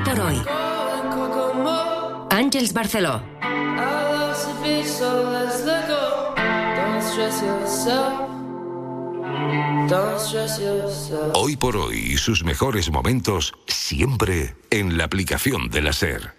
por hoy. Àngels Barceló. Hoy por hoy y sus mejores momentos siempre en la aplicación de la SER.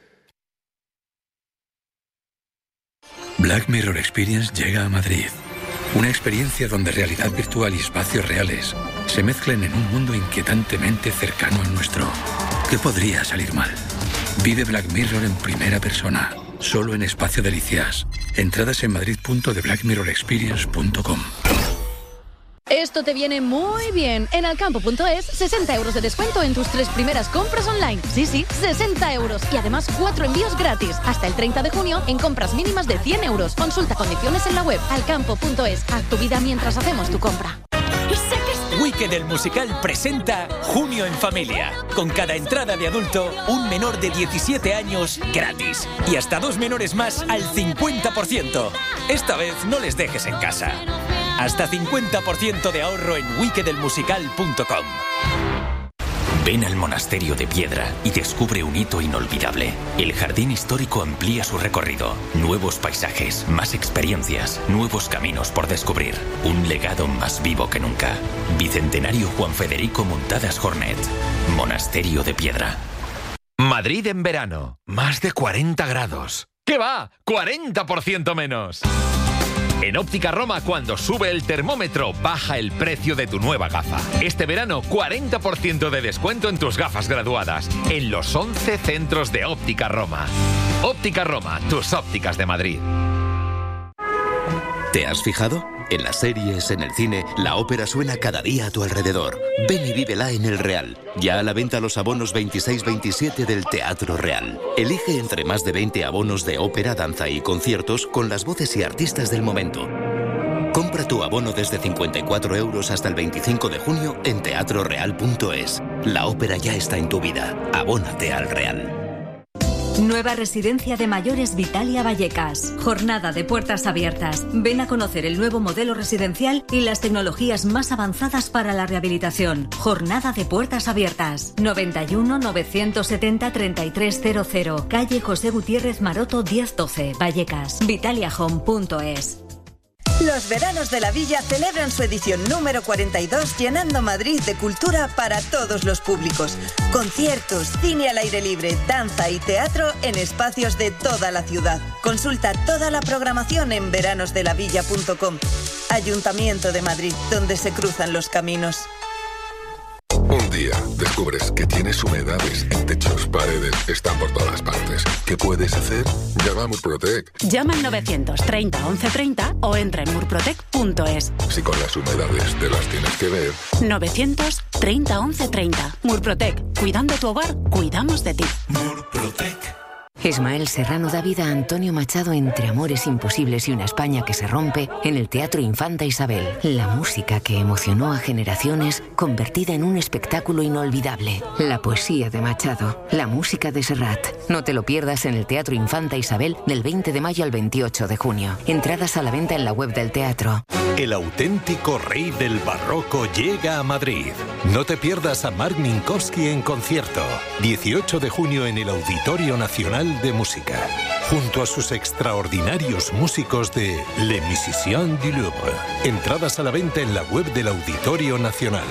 Black Mirror Experience llega a Madrid. Una experiencia donde realidad virtual y espacios reales se mezclan en un mundo inquietantemente cercano al nuestro. ¿Qué podría salir mal? Vive Black Mirror en primera persona, solo en Espacio Delicias. Entradas en madrid.theBlackMirrorExperience.com. Esto te viene muy bien. En Alcampo.es, 60 euros de descuento en tus 3 primeras compras online. Sí, 60 euros. Y además 4 envíos gratis. Hasta el 30 de junio en compras mínimas de 100 euros. Consulta condiciones en la web. Alcampo.es. Haz tu vida mientras hacemos tu compra. Wicked el musical presenta Junio en Familia. Con cada entrada de adulto, un menor de 17 años gratis. Y hasta 2 menores más al 50%. Esta vez no les dejes en casa. Hasta 50% de ahorro en wickedelmusical.com. Ven al Monasterio de Piedra y descubre un hito inolvidable. El jardín histórico amplía su recorrido. Nuevos paisajes, más experiencias, nuevos caminos por descubrir. Un legado más vivo que nunca. Bicentenario Juan Federico Montadas Hornet. Monasterio de Piedra. Madrid en verano. Más de 40 grados. ¿Qué va? 40% menos. En Óptica Roma, cuando sube el termómetro, baja el precio de tu nueva gafa. Este verano, 40% de descuento en tus gafas graduadas. En los 11 centros de Óptica Roma. Óptica Roma, tus ópticas de Madrid. ¿Te has fijado? En las series, en el cine, la ópera suena cada día a tu alrededor. Ven y vívela en El Real. Ya a la venta los abonos 26-27 del Teatro Real. Elige entre más de 20 abonos de ópera, danza y conciertos con las voces y artistas del momento. Compra tu abono desde 54 euros hasta el 25 de junio en teatroreal.es. La ópera ya está en tu vida. Abónate al Real. Nueva residencia de mayores Vitalia Vallecas. Jornada de puertas abiertas. Ven a conocer el nuevo modelo residencial y las tecnologías más avanzadas para la rehabilitación. Jornada de puertas abiertas. 91 970 3300. Calle José Gutiérrez Maroto 1012. Vallecas. vitaliahome.es. Los veranos de la Villa celebran su edición número 42 llenando Madrid de cultura para todos los públicos. Conciertos, cine al aire libre, danza y teatro en espacios de toda la ciudad. Consulta toda la programación en veranosdelavilla.com. Ayuntamiento de Madrid, donde se cruzan los caminos. Un día descubres que tienes humedades en techos, paredes, están por todas partes. ¿Qué puedes hacer? Llama a Murprotec. Llama al 930 1130 o entra en murprotec.es. Si con las humedades te las tienes que ver. 930 1130. Murprotec. Cuidando tu hogar, cuidamos de ti. Murprotec. Ismael Serrano da vida a Antonio Machado entre amores imposibles y una España que se rompe en el Teatro Infanta Isabel. La música que emocionó a generaciones convertida en un espectáculo inolvidable. La poesía de Machado, la música de Serrat. No te lo pierdas en el Teatro Infanta Isabel del 20 de mayo al 28 de junio. Entradas a la venta en la web del teatro. El auténtico rey del barroco llega a Madrid. No te pierdas a Marc Minkowski en concierto. 18 de junio en el Auditorio Nacional de Música, junto a sus extraordinarios músicos de Les Musiciens du Louvre. Entradas a la venta en la web del Auditorio Nacional.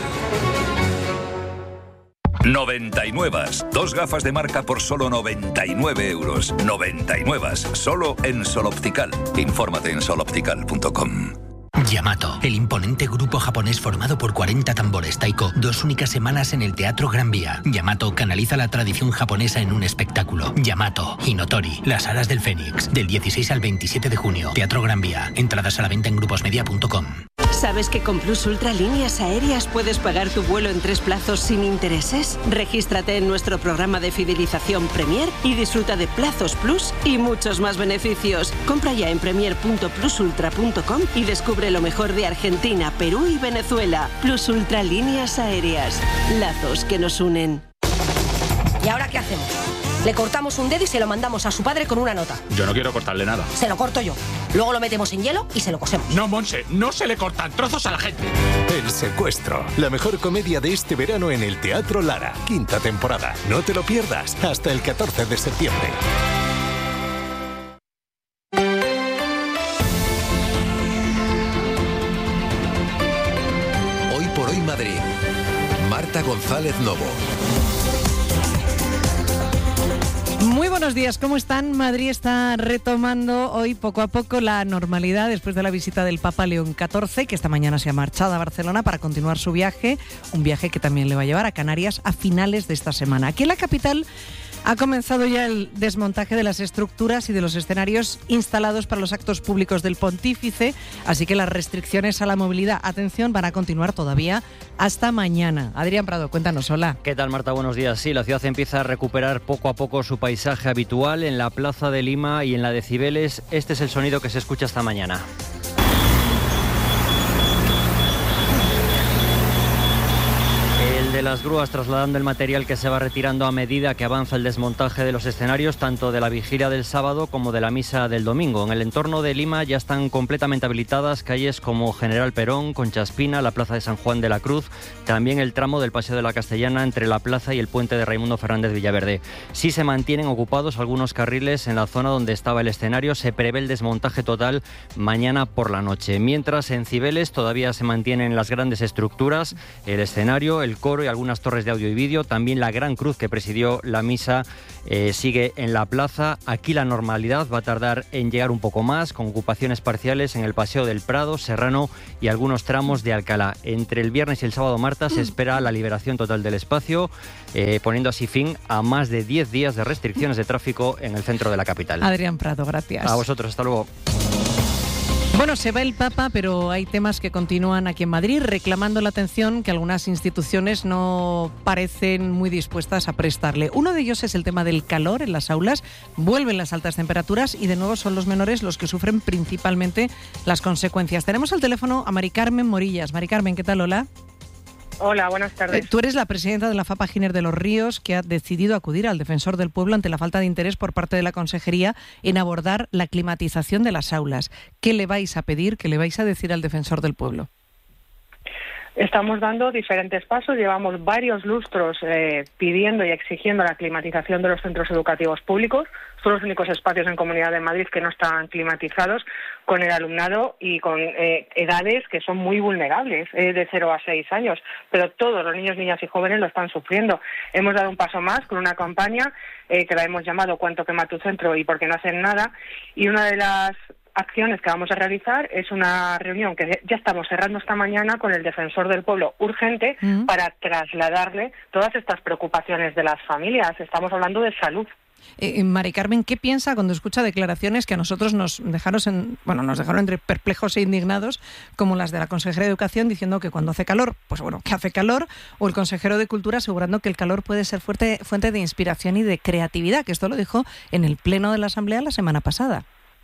99. 2 gafas de marca por solo 99 euros. 99. Solo en Sol Optical. Infórmate en soloptical.com. Yamato, el imponente grupo japonés formado por 40 tambores taiko, 2 únicas semanas en el Teatro Gran Vía. Yamato canaliza la tradición japonesa en un espectáculo. Yamato, Hinotori, Las Alas del Fénix, del 16 al 27 de junio. Teatro Gran Vía. Entradas a la venta en gruposmedia.com. ¿Sabes que con Plus Ultra Líneas Aéreas puedes pagar tu vuelo en 3 plazos sin intereses? Regístrate en nuestro programa de fidelización Premier y disfruta de plazos Plus y muchos más beneficios. Compra ya en premier.plusultra.com y descubre lo mejor de Argentina, Perú y Venezuela. Plus Ultra Líneas Aéreas. Lazos que nos unen. ¿Y ahora qué hacemos? Le cortamos un dedo y se lo mandamos a su padre con una nota. Yo no quiero cortarle nada. Se lo corto yo. Luego lo metemos en hielo y se lo cosemos. No, Monse, no se le cortan trozos a la gente. El secuestro, la mejor comedia de este verano en el Teatro Lara. 5ª temporada. No te lo pierdas, hasta el 14 de septiembre. Hoy por hoy Madrid. Marta González Novo. Muy buenos días, ¿cómo están? Madrid está retomando hoy poco a poco la normalidad después de la visita del Papa León XIV, que esta mañana se ha marchado a Barcelona para continuar su viaje, un viaje que también le va a llevar a Canarias a finales de esta semana. Aquí en la capital ha comenzado ya el desmontaje de las estructuras y de los escenarios instalados para los actos públicos del pontífice, así que las restricciones a la movilidad, atención, van a continuar todavía hasta mañana. Adrián Prado, cuéntanos, hola. ¿Qué tal, Marta? Buenos días. Sí, la ciudad empieza a recuperar poco a poco su paisaje habitual en la Plaza de Lima y en la de Cibeles. Este es el sonido que se escucha esta mañana. De las grúas trasladando el material que se va retirando a medida que avanza el desmontaje de los escenarios, tanto de la vigilia del sábado como de la misa del domingo. En el entorno de Lima ya están completamente habilitadas calles como General Perón, Concha Espina, la plaza de San Juan de la Cruz, también el tramo del Paseo de la Castellana entre la plaza y el puente de Raimundo Fernández Villaverde. Sí se mantienen ocupados algunos carriles en la zona donde estaba el escenario. Se prevé el desmontaje total mañana por la noche. Mientras en Cibeles todavía se mantienen las grandes estructuras, el escenario, el coro y algunas torres de audio y vídeo. También la gran cruz que presidió la misa sigue en la plaza. Aquí la normalidad va a tardar en llegar un poco más, con ocupaciones parciales en el Paseo del Prado, Serrano y algunos tramos de Alcalá. Entre el viernes y el sábado, Marta, se espera la liberación total del espacio, poniendo así fin a más de 10 días de restricciones de tráfico en el centro de la capital. Adrián Prado, gracias. A vosotros, hasta luego. Bueno, se va el Papa, pero hay temas que continúan aquí en Madrid reclamando la atención que algunas instituciones no parecen muy dispuestas a prestarle. Uno de ellos es el tema del calor en las aulas. Vuelven las altas temperaturas y de nuevo son los menores los que sufren principalmente las consecuencias. Tenemos al teléfono a Mari Carmen Morillas. Mari Carmen, ¿qué tal? Hola. Hola, buenas tardes. Tú eres la presidenta de la FAPA Giner de los Ríos, que ha decidido acudir al Defensor del Pueblo ante la falta de interés por parte de la Consejería en abordar la climatización de las aulas. ¿Qué le vais a pedir, qué le vais a decir al Defensor del Pueblo? Estamos dando diferentes pasos, llevamos varios lustros pidiendo y exigiendo la climatización de los centros educativos públicos. Son los únicos espacios en Comunidad de Madrid que no están climatizados, con el alumnado y con edades que son muy vulnerables, de 0 a 6 años, pero todos los niños, niñas y jóvenes lo están sufriendo. Hemos dado un paso más con una campaña que la hemos llamado ¿Cuánto quema tu centro y por qué no hacen nada? Y una de las acciones que vamos a realizar es una reunión que ya estamos cerrando esta mañana con el Defensor del Pueblo urgente para trasladarle todas estas preocupaciones de las familias. Estamos hablando de salud. Mari Carmen, ¿qué piensa cuando escucha declaraciones que a nosotros nos dejaron entre perplejos e indignados, como las de la consejera de Educación diciendo que cuando hace calor, pues bueno, que hace calor, o el consejero de Cultura asegurando que el calor puede ser fuente de inspiración y de creatividad, que esto lo dijo en el pleno de la Asamblea la semana pasada?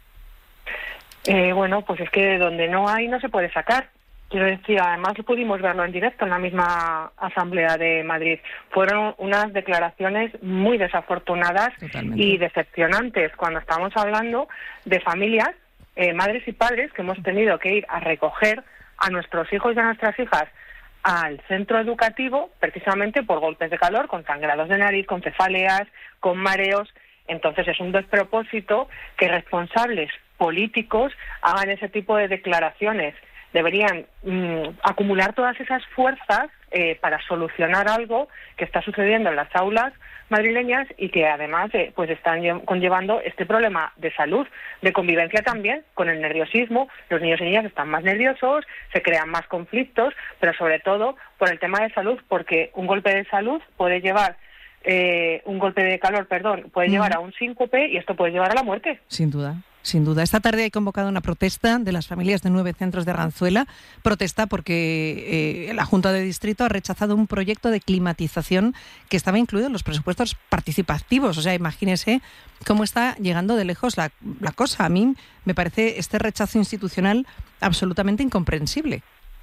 Bueno, pues es que donde no hay no se puede sacar. Quiero decir, además pudimos verlo en directo en la misma Asamblea de Madrid. Fueron unas declaraciones muy desafortunadas y decepcionantes cuando estamos hablando de familias, madres y padres que hemos tenido que ir a recoger a nuestros hijos y a nuestras hijas al centro educativo precisamente por golpes de calor, con sangrados de nariz, con cefaleas, con mareos. Entonces es un despropósito que responsables políticos hagan ese tipo de declaraciones. Deberían acumular todas esas fuerzas para solucionar algo que está sucediendo en las aulas madrileñas y que además pues están conllevando este problema de salud, de convivencia también con el nerviosismo. Los niños y niñas están más nerviosos, se crean más conflictos, pero sobre todo por el tema de salud, porque un golpe de salud puede llevar un golpe de calor, puede llevar a un síncope y esto puede llevar a la muerte. Sin duda. Sin duda. Esta tarde hay convocado una protesta de las familias de 9 centros de Arganzuela. Protesta porque la Junta de Distrito ha rechazado un proyecto de climatización que estaba incluido en los presupuestos participativos. O sea, imagínese cómo está llegando de lejos la cosa. A mí me parece este rechazo institucional absolutamente incomprensible.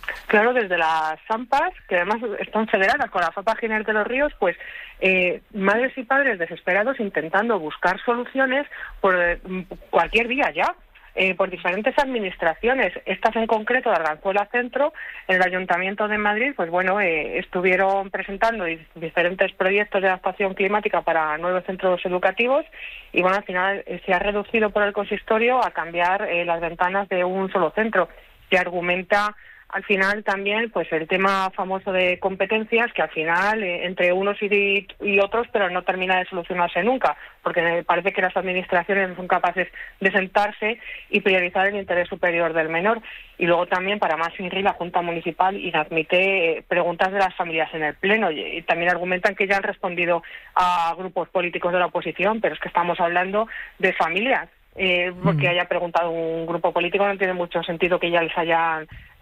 Claro, desde las AMPAs, que además están federadas con la FAPA Giner de los Ríos, pues madres y padres desesperados intentando buscar soluciones por cualquier vía ya, por diferentes administraciones. Estas en concreto de Arganzuela Centro, en el Ayuntamiento de Madrid, pues bueno, estuvieron presentando diferentes proyectos de adaptación climática para nuevos centros educativos y bueno, al final se ha reducido por el consistorio a cambiar las ventanas de un solo centro. Se argumenta al final también pues el tema famoso de competencias, que al final entre unos y otros, pero no termina de solucionarse nunca, porque me parece que las administraciones no son capaces de sentarse y priorizar el interés superior del menor. Y luego también, para más INRI, la Junta Municipal inadmite preguntas de las familias en el Pleno, y también argumentan que ya han respondido a grupos políticos de la oposición, pero es que estamos hablando de familias. Porque haya preguntado un grupo político no tiene mucho sentido que ya les hayan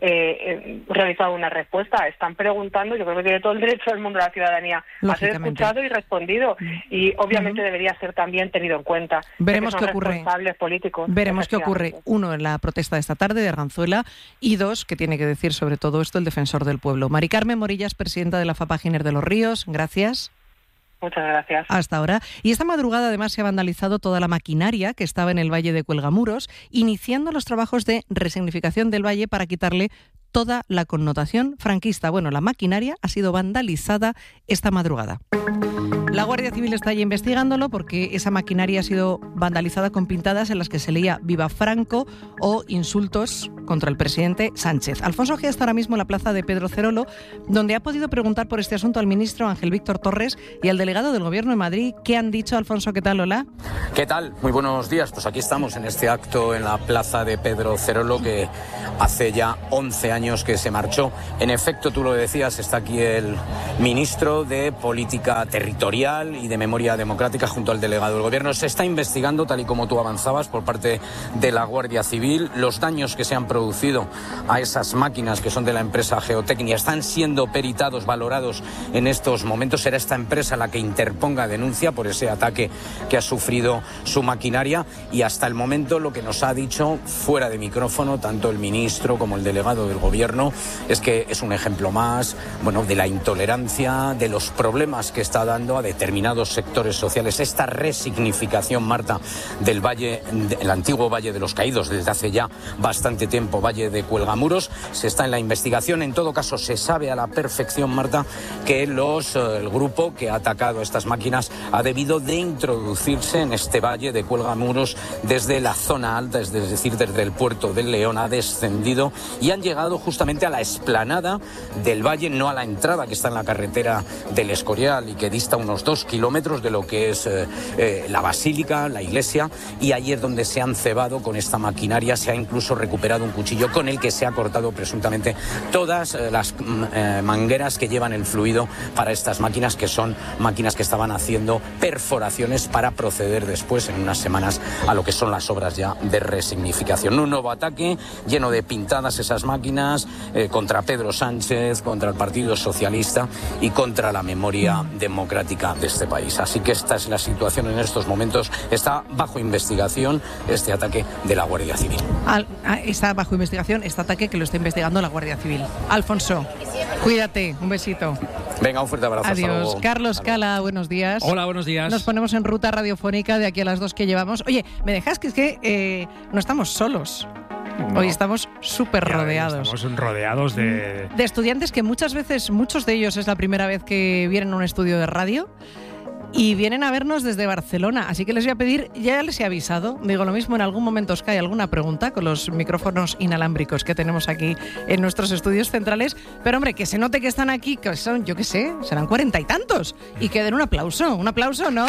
realizado una respuesta. Están preguntando, yo creo que tiene todo el derecho del mundo de la ciudadanía a ser escuchado y respondido, y obviamente debería ser también tenido en cuenta. Veremos qué ocurre. Responsables políticos. Veremos qué ocurre. Uno, en la protesta de esta tarde de Arganzuela, y dos, que tiene que decir sobre todo esto el defensor del pueblo. Mari Carmen Morillas, presidenta de la FAPA Giner de los Ríos, gracias. Muchas gracias. Hasta ahora. Y esta madrugada además se ha vandalizado toda la maquinaria que estaba en el Valle de Cuelgamuros, iniciando los trabajos de resignificación del valle para quitarle toda la connotación franquista. Bueno, la maquinaria ha sido vandalizada esta madrugada. La Guardia Civil está ya investigándolo porque esa maquinaria ha sido vandalizada con pintadas en las que se leía «Viva Franco» o insultos contra el presidente Sánchez. Alfonso Gea está ahora mismo en la plaza de Pedro Cerolo, donde ha podido preguntar por este asunto al ministro Ángel Víctor Torres y al delegado del Gobierno de Madrid. ¿Qué han dicho, Alfonso? ¿Qué tal? Hola. ¿Qué tal? Muy buenos días. Pues aquí estamos en este acto en la plaza de Pedro Cerolo, que hace ya 11 años que se marchó. En efecto, tú lo decías, está aquí el ministro de Política Territorial y de Memoria Democrática junto al delegado del Gobierno. Se está investigando, tal y como tú avanzabas, por parte de la Guardia Civil. Los daños que se han producido a esas máquinas que son de la empresa Geotecnia están siendo peritados, valorados en estos momentos. Será esta empresa la que interponga denuncia por ese ataque que ha sufrido su maquinaria, y hasta el momento lo que nos ha dicho fuera de micrófono tanto el ministro como el delegado del Gobierno es que es un ejemplo más, bueno, de la intolerancia, de los problemas que está dando a determinados sectores sociales esta resignificación, Marta, del valle, el antiguo Valle de los Caídos, desde hace ya bastante tiempo, Valle de Cuelgamuros. Se está en la investigación. En todo caso, se sabe a la perfección, Marta, que el grupo que ha atacado estas máquinas ha debido de introducirse en este Valle de Cuelgamuros desde la zona alta, es decir, desde el puerto del León, ha descendido y han llegado justamente a la explanada del valle, no a la entrada que está en la carretera del Escorial y que dista unos 2 kilómetros de lo que es la basílica, la iglesia, y ahí es donde se han cebado con esta maquinaria. Se ha incluso recuperado un cuchillo con el que se ha cortado presuntamente todas las mangueras que llevan el fluido para estas máquinas, que son máquinas que estaban haciendo perforaciones para proceder después, en unas semanas, a lo que son las obras ya de resignificación. Un nuevo ataque lleno de pintadas, esas máquinas, contra Pedro Sánchez, contra el Partido Socialista y contra la memoria democrática de este país. Así que esta es la situación en estos momentos. Está bajo investigación este ataque de la Guardia Civil. Está bajo investigación este ataque que lo está investigando la Guardia Civil. Alfonso, cuídate, un besito. Venga, un fuerte abrazo. Adiós. Carlos Cala, buenos días. Hola, buenos días. Nos ponemos en ruta radiofónica de aquí a las 2 que llevamos. Oye, ¿me dejas que es que no estamos solos? No. Hoy estamos súper rodeados. Estamos rodeados de estudiantes que muchas veces, muchos de ellos es la primera vez que vienen a un estudio de radio y vienen a vernos desde Barcelona. Así que les voy a pedir, ya les he avisado, digo lo mismo, en algún momento os cae alguna pregunta con los micrófonos inalámbricos que tenemos aquí en nuestros estudios centrales, pero hombre, que se note que están aquí, que son, yo qué sé, serán 40 y tantos, y que den un aplauso, ¿no?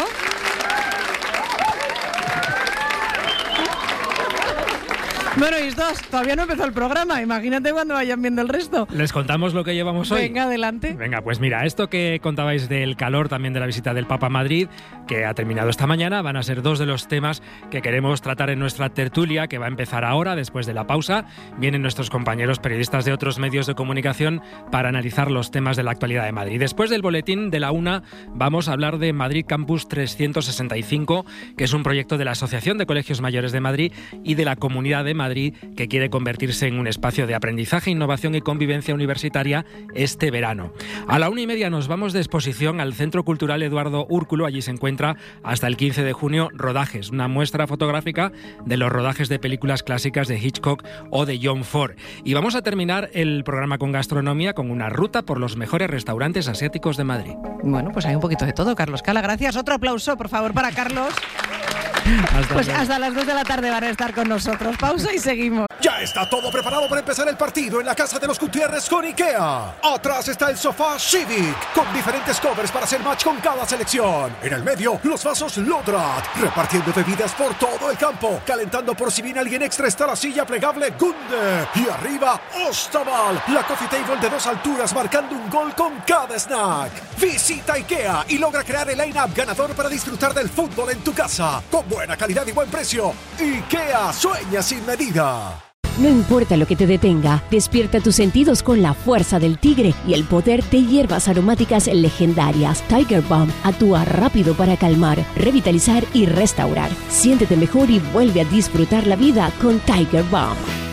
Bueno, y todavía no empezó el programa. Imagínate cuando vayan viendo el resto. ¿Les contamos lo que llevamos hoy? Venga, adelante. Venga, pues mira, esto que contabais del calor, también de la visita del Papa a Madrid, que ha terminado esta mañana, van a ser 2 de los temas que queremos tratar en nuestra tertulia, que va a empezar ahora, después de la pausa. Vienen nuestros compañeros periodistas de otros medios de comunicación para analizar los temas de la actualidad de Madrid. Después del boletín de la 1, vamos a hablar de Madrid Campus 365, que es un proyecto de la Asociación de Colegios Mayores de Madrid y de la Comunidad de Madrid, Madrid, que quiere convertirse en un espacio de aprendizaje, innovación y convivencia universitaria este verano. A la 1:30 nos vamos de exposición al Centro Cultural Eduardo Úrculo. Allí se encuentra hasta el 15 de junio Rodajes, una muestra fotográfica de los rodajes de películas clásicas de Hitchcock o de John Ford. Y vamos a terminar el programa con gastronomía, con una ruta por los mejores restaurantes asiáticos de Madrid. Bueno, pues hay un poquito de todo, Carlos Cala. Gracias. Otro aplauso, por favor, para Carlos. Hasta las 2 de la tarde van a estar con nosotros. Pausa y seguimos. Ya está todo preparado para empezar el partido en la casa de los Gutiérrez con IKEA. Atrás está el sofá Civic, con diferentes covers para hacer match con cada selección. En el medio, los vasos Lodrat, repartiendo bebidas por todo el campo. Calentando por si viene alguien extra está la silla plegable Gunde. Y arriba, Ostaval, la coffee table de 2 alturas marcando un gol con cada snack. Visita IKEA y logra crear el line-up ganador para disfrutar del fútbol en tu casa. Con buena calidad y buen precio. IKEA, sueña sin medida. No importa lo que te detenga, despierta tus sentidos con la fuerza del tigre y el poder de hierbas aromáticas legendarias. Tiger Balm actúa rápido para calmar, revitalizar y restaurar. Siéntete mejor y vuelve a disfrutar la vida con Tiger Balm.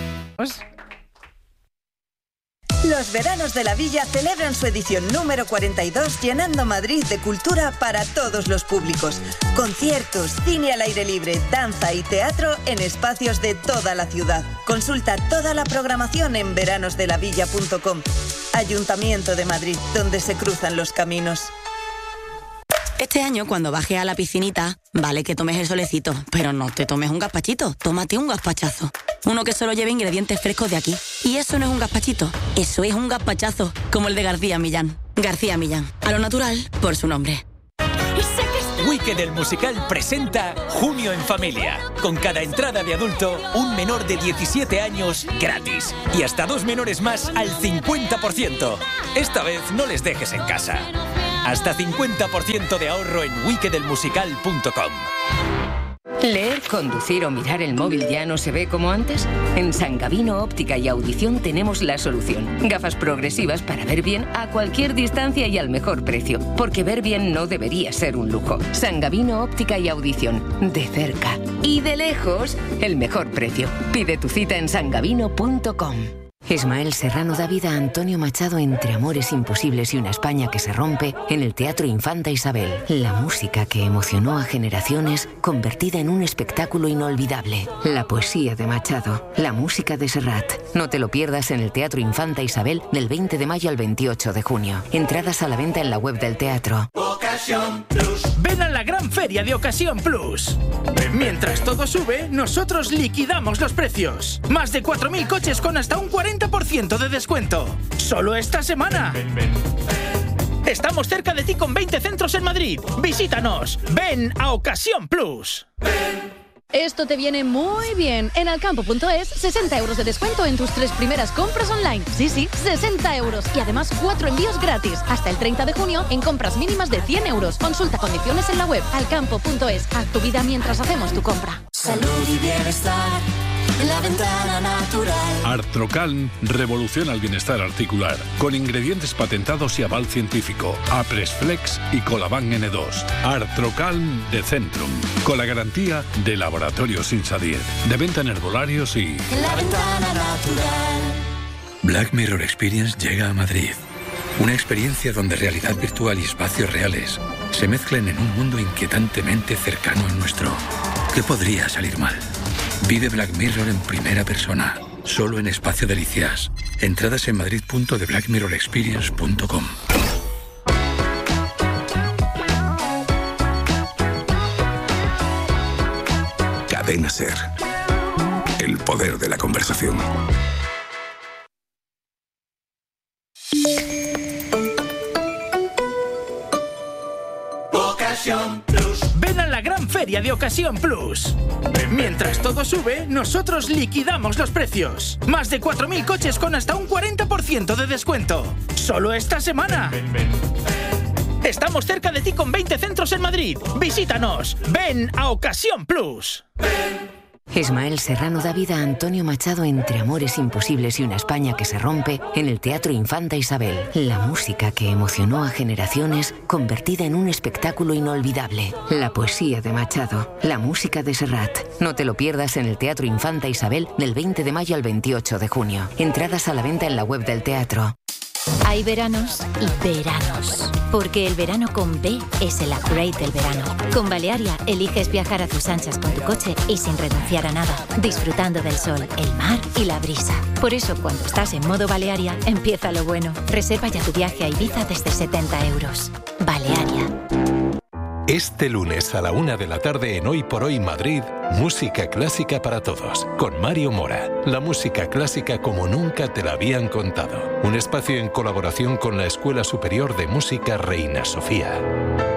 Los veranos de la Villa celebran su edición número 42, llenando Madrid de cultura para todos los públicos. Conciertos, cine al aire libre, danza y teatro en espacios de toda la ciudad. Consulta toda la programación en veranosdelavilla.com. Ayuntamiento de Madrid, donde se cruzan los caminos. Este año, cuando bajes a la piscinita, vale que tomes el solecito, pero no te tomes un gazpachito, tómate un gazpachazo. Uno que solo lleve ingredientes frescos de aquí. Y eso no es un gazpachito, eso es un gazpachazo, como el de García Millán. García Millán, a lo natural, por su nombre. Wicked el musical presenta Junio en Familia. Con cada entrada de adulto, un menor de 17 años gratis. Y hasta 2 menores más al 50%. Esta vez no les dejes en casa. Hasta 50% de ahorro en wickedelmusical.com. ¿Leer, conducir o mirar el móvil ya no se ve como antes? En San Gavino Óptica y Audición tenemos la solución. Gafas progresivas para ver bien a cualquier distancia y al mejor precio. Porque ver bien no debería ser un lujo. San Gavino Óptica y Audición. De cerca y de lejos, el mejor precio. Pide tu cita en sangavino.com. Ismael Serrano da vida a Antonio Machado entre amores imposibles y una España que se rompe en el Teatro Infanta Isabel. La música que emocionó a generaciones convertida en un espectáculo inolvidable. La poesía de Machado, la música de Serrat. No te lo pierdas en el Teatro Infanta Isabel del 20 de mayo al 28 de junio. Entradas a la venta en la web del teatro. Ocasión Plus. Ven a la gran feria de Ocasión Plus. Mientras todo sube, nosotros liquidamos los precios. Más de 4.000 coches con hasta un 40% de descuento. Solo esta semana. Estamos cerca de ti con 20 centros en Madrid. Visítanos. Ven a Ocasión Plus. Esto te viene muy bien. En alcampo.es, 60 euros de descuento en tus 3 primeras compras online. Sí, 60 euros. Y además 4 envíos gratis. Hasta el 30 de junio en compras mínimas de 100 euros. Consulta condiciones en la web. Alcampo.es. Haz tu vida mientras hacemos tu compra. Salud y bienestar en la ventana natural. Artrocalm revoluciona el bienestar articular con ingredientes patentados y aval científico. Apresflex y Colaban N2. Artrocalm de Centrum, con la garantía de Laboratorios Insadir, de venta en herbolarios y... En la ventana natural. Black Mirror Experience llega a Madrid. Una experiencia donde realidad virtual y espacios reales se mezclan en un mundo inquietantemente cercano al nuestro. ¿Qué podría salir mal? Vive Black Mirror en primera persona, solo en Espacio Delicias. Entradas en madrid.theblackmirrorexperience.com. Cadena SER. El poder de la conversación. Ocasión Plus. Ven a la gran feria de Ocasión Plus. Mientras todo sube, nosotros liquidamos los precios. Más de 4.000 coches con hasta un 40% de descuento. Solo esta semana. Estamos cerca de ti con 20 centros en Madrid. Visítanos. Ven a Ocasión Plus. Ismael Serrano da vida a Antonio Machado entre amores imposibles y una España que se rompe en el Teatro Infanta Isabel. La música que emocionó a generaciones convertida en un espectáculo inolvidable. La poesía de Machado, la música de Serrat. No te lo pierdas en el Teatro Infanta Isabel del 20 de mayo al 28 de junio. Entradas a la venta en la web del teatro. Hay veranos y veranos. Porque el verano con B es el upgrade del verano. Con Balearia eliges viajar a tus anchas con tu coche y sin renunciar a nada, disfrutando del sol, el mar y la brisa. Por eso, cuando estás en modo Balearia, empieza lo bueno. Reserva ya tu viaje a Ibiza desde 70 euros. Balearia. Este lunes a la 1 de la tarde en Hoy por Hoy Madrid, música clásica para todos, con Mario Mora. La música clásica como nunca te la habían contado. Un espacio en colaboración con la Escuela Superior de Música Reina Sofía.